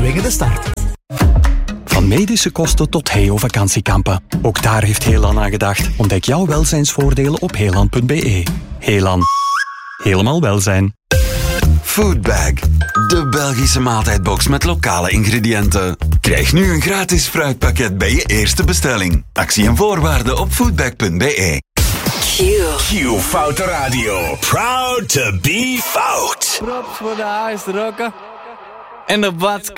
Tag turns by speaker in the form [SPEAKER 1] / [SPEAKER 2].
[SPEAKER 1] springende start.
[SPEAKER 2] Van medische kosten tot Heo-vakantiekampen. Ook daar heeft Heelan aan gedacht. Ontdek jouw welzijnsvoordelen op heelan.be. Heelan. Helemaal welzijn.
[SPEAKER 3] Foodbag, de Belgische maaltijdbox met lokale ingrediënten. Krijg nu een gratis fruitpakket bij je eerste bestelling. Actie en voorwaarden op foodbag.be.
[SPEAKER 4] Q Foute Radio. Proud to be fout.
[SPEAKER 5] Props voor de huisrokken en de badkamer.